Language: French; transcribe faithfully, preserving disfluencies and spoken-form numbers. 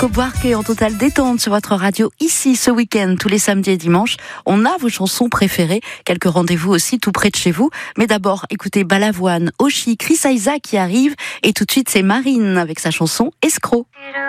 Chico Buarque en totale détente sur votre radio ici ce week-end, tous les samedis et dimanches. On a vos chansons préférées, quelques rendez-vous aussi tout près de chez vous. Mais d'abord, écoutez Balavoine, Oshi, Chris Isaak qui arrive et tout de suite c'est Marine avec sa chanson Escroc.